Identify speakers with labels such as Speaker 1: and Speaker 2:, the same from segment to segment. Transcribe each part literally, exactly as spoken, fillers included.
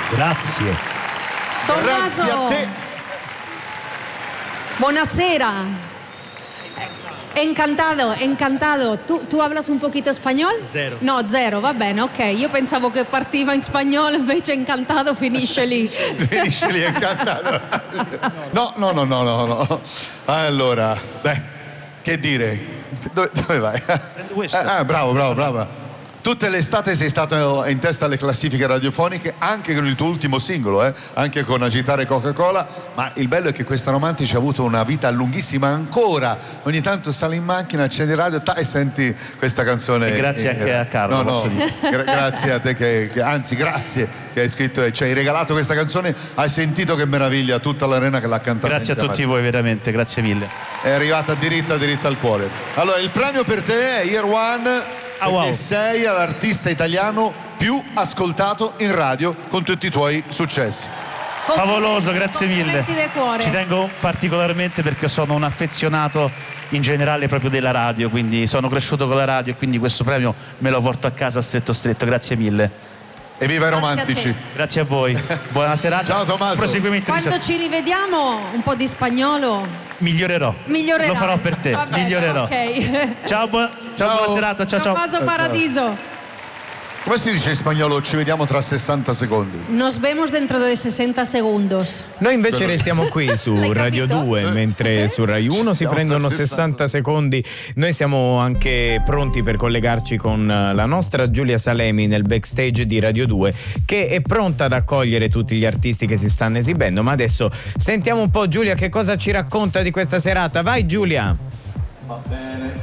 Speaker 1: Grazie.
Speaker 2: Tommaso.
Speaker 3: Grazie a te.
Speaker 2: Buonasera. Encantado, encantado. ¿Tú, ¿Tú hablas un poquito español?
Speaker 1: Zero.
Speaker 2: No, zero, va bene, ok. Io pensavo che partiva in spagnolo, invece encantado finisce lì.
Speaker 3: Finisce lì, incantato. No, no, no, no, no, no. Allora, beh, che dire? Dove, dove vai?
Speaker 1: Prendo questo.
Speaker 3: Ah, bravo, bravo, bravo. Tutte l'estate sei stato in testa alle classifiche radiofoniche, anche con il tuo ultimo singolo, eh? Anche con Agitare Coca-Cola, ma il bello è che questa Romantici ha avuto una vita lunghissima ancora. Ogni tanto sali in macchina, accendi il radio ta, e senti questa canzone.
Speaker 1: E grazie
Speaker 3: eh,
Speaker 1: anche a Carlo,
Speaker 3: No,
Speaker 1: posso
Speaker 3: no,
Speaker 1: dire.
Speaker 3: gra- grazie a te che, che anzi grazie che hai scritto e ci hai regalato questa canzone. Hai sentito che meraviglia, tutta l'arena che l'ha cantata.
Speaker 1: Grazie a tutti voi, veramente, grazie mille.
Speaker 3: È arrivata diritta diritta al cuore. Allora, il premio per te è Year One.
Speaker 1: Ah, wow.
Speaker 3: Perché sei l'artista italiano più ascoltato in radio con tutti i tuoi successi.
Speaker 1: Favoloso, grazie mille.
Speaker 2: Complimenti del cuore.
Speaker 1: Ci tengo particolarmente perché sono un affezionato in generale proprio della radio, quindi sono cresciuto con la radio e quindi questo premio me lo porto a casa stretto stretto. Grazie mille.
Speaker 3: E viva i
Speaker 2: Grazie a
Speaker 3: romantici.
Speaker 2: te.
Speaker 1: Grazie a voi. Buona serata.
Speaker 3: Ciao, Tommaso.
Speaker 1: Proseguimento di
Speaker 2: Quando ci rivediamo, un po' di spagnolo.
Speaker 1: Migliorerò.
Speaker 2: Migliorerai.
Speaker 1: Lo farò per te.
Speaker 2: Va bene,
Speaker 1: Migliorerò.
Speaker 2: ok.
Speaker 1: Ciao, buona, ciao,
Speaker 3: Ciao.
Speaker 1: buona serata. Ciao, ciao.
Speaker 2: Tommaso Paradiso.
Speaker 3: Come si dice in spagnolo? Ci vediamo tra sessanta secondi.
Speaker 2: Nos vemos dentro de sessanta segundos.
Speaker 4: Noi invece restiamo qui su
Speaker 2: L'hai
Speaker 4: Radio
Speaker 2: capito?
Speaker 4: due, mentre su Rai uno si
Speaker 3: Siamo
Speaker 4: prendono
Speaker 3: a sessanta.
Speaker 4: sessanta secondi. Noi siamo anche pronti per collegarci con la nostra Giulia Salemi nel backstage di Radio due, che è pronta ad accogliere tutti gli artisti che si stanno esibendo. Ma adesso sentiamo un po' Giulia che cosa ci racconta di questa serata. Vai Giulia!
Speaker 3: Va bene.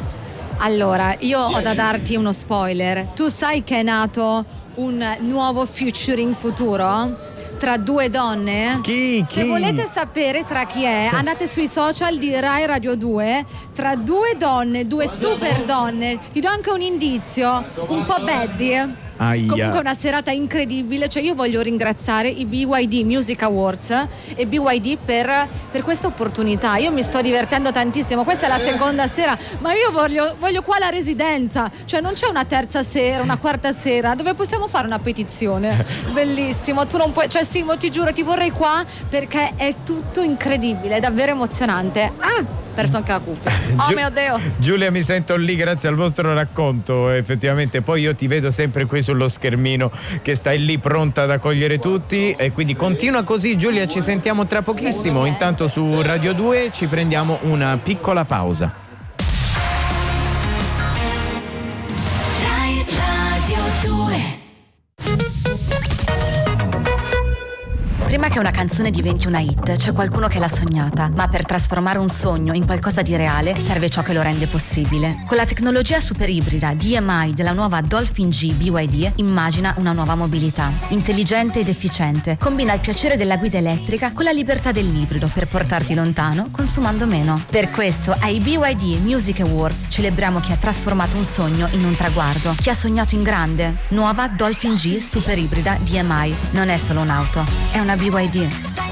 Speaker 5: Allora, io ho da darti uno spoiler. Tu sai che è nato un nuovo featuring futuro? Tra due donne?
Speaker 4: Chi?
Speaker 5: Se
Speaker 4: Chi?
Speaker 5: volete sapere tra chi è, andate sui social di Rai Radio due. Tra due donne, due super donne. Ti do anche un indizio, un po' baddy.
Speaker 4: Aia.
Speaker 5: Comunque una serata incredibile, cioè io voglio ringraziare i B Y D Music Awards e B Y D per, per questa opportunità. Io mi sto divertendo tantissimo, questa è la seconda sera, ma io voglio, voglio qua la residenza, cioè non c'è una terza sera, una quarta sera dove possiamo fare una petizione. Bellissimo, tu non puoi, cioè Simo, ti giuro, ti vorrei qua perché è tutto incredibile, è davvero emozionante. Ah! Perso anche la cuffia. Oh
Speaker 4: Giu-
Speaker 5: mio Dio.
Speaker 4: Giulia, mi sento lì grazie al vostro racconto, effettivamente. Poi io ti vedo sempre qui sullo schermino che stai lì pronta ad accogliere tutti e quindi continua così Giulia, ci sentiamo tra pochissimo. Intanto su Radio due ci prendiamo una piccola pausa.
Speaker 6: Rai Radio due.
Speaker 7: Prima che una canzone diventi una hit, c'è qualcuno che l'ha sognata, ma per trasformare un sogno in qualcosa di reale serve ciò che lo rende possibile. Con la tecnologia super ibrida D M I della nuova Dolphin G B Y D immagina una nuova mobilità, intelligente ed efficiente. Combina il piacere della guida elettrica con la libertà dell'ibrido per portarti lontano consumando meno. Per questo ai B Y D Music Awards celebriamo chi ha trasformato un sogno in un traguardo, chi ha sognato in grande. Nuova Dolphin G super ibrida D M I. Non è solo un'auto, è una B Y D.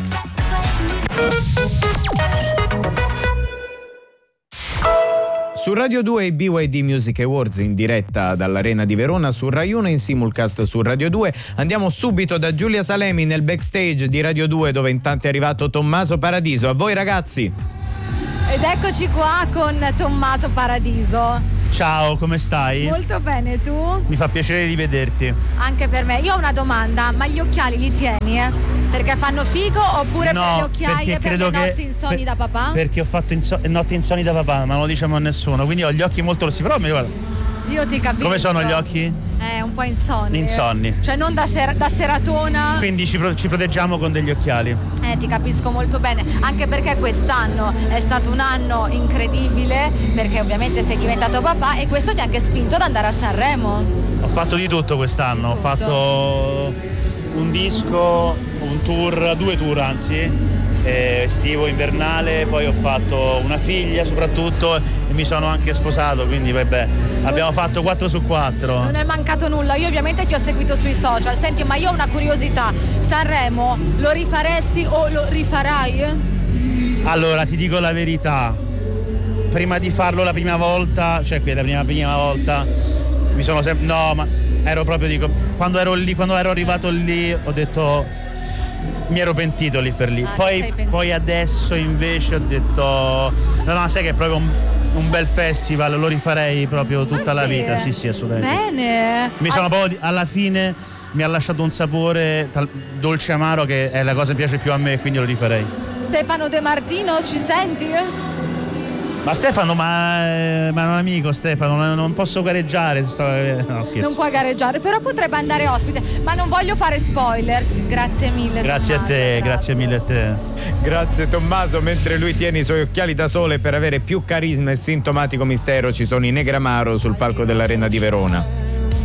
Speaker 4: Su Radio due i B Y D Music Awards in diretta dall'Arena di Verona, su Rai uno e in simulcast su Radio due. Andiamo subito da Giulia Salemi nel backstage di Radio due, dove intanto è arrivato Tommaso Paradiso. A voi ragazzi!
Speaker 5: Ed eccoci qua con Tommaso Paradiso.
Speaker 1: Ciao, come stai?
Speaker 5: Molto bene, tu?
Speaker 1: Mi fa piacere di vederti.
Speaker 5: Anche per me. Io ho una domanda, ma gli occhiali li tieni, eh? Perché fanno figo oppure
Speaker 1: No,
Speaker 5: per le occhiaie
Speaker 1: perché
Speaker 5: per
Speaker 1: credo
Speaker 5: le notti
Speaker 1: che-
Speaker 5: insonni
Speaker 1: per-
Speaker 5: da papà?
Speaker 1: Perché ho fatto inso- notti insonni da papà, ma non lo diciamo a nessuno, quindi ho gli occhi molto rossi, però mi guarda.
Speaker 5: Io ti capisco.
Speaker 1: Come sono gli occhi?
Speaker 5: Eh, un po' insonni.
Speaker 1: Insonni.
Speaker 5: Cioè non da, ser- da seratona.
Speaker 1: Quindi ci, pro- ci proteggiamo con degli occhiali.
Speaker 5: Eh, ti capisco molto bene, anche perché quest'anno è stato un anno incredibile, perché ovviamente sei diventato papà e questo ti ha anche spinto ad andare a Sanremo.
Speaker 1: Ho fatto di tutto quest'anno,
Speaker 5: Di
Speaker 1: ho
Speaker 5: tutto.
Speaker 1: fatto un disco, un tour, due tour anzi, eh, estivo, invernale, poi ho fatto una figlia soprattutto e mi sono anche sposato, quindi vabbè, abbiamo fatto quattro su quattro.
Speaker 5: Non è mancato nulla, io ovviamente ti ho seguito sui social. Senti, ma io ho una curiosità, Sanremo lo rifaresti o lo rifarai?
Speaker 1: Allora, ti dico la verità, prima di farlo la prima volta, cioè quella prima, prima volta, mi sono sempre... No, ma ero proprio, dico, quando ero lì, quando ero arrivato lì, ho detto, mi ero pentito lì per lì.
Speaker 5: Ah,
Speaker 1: poi, poi adesso invece ho detto, no, no, sai che è proprio un, un bel festival, lo rifarei proprio tutta
Speaker 5: ah,
Speaker 1: la
Speaker 5: sì?
Speaker 1: vita. Sì, sì, assolutamente.
Speaker 5: Bene.
Speaker 1: Mi sono proprio, alla fine mi ha lasciato un sapore tal, dolce amaro, che è la cosa che piace più a me, quindi lo rifarei.
Speaker 5: Stefano De Martino, ci senti?
Speaker 1: Ma Stefano, ma, ma è un amico Stefano, non, non posso gareggiare, sto, no, scherzo.
Speaker 5: Non puoi gareggiare, però potrebbe andare ospite, ma non voglio fare spoiler. Grazie mille.
Speaker 1: Grazie
Speaker 5: Tommaso,
Speaker 1: a te, grazie.
Speaker 5: grazie
Speaker 1: mille a te.
Speaker 4: Grazie Tommaso, mentre lui tiene i suoi occhiali da sole per avere più carisma e sintomatico mistero, ci sono i Negramaro sul palco dell'Arena di Verona.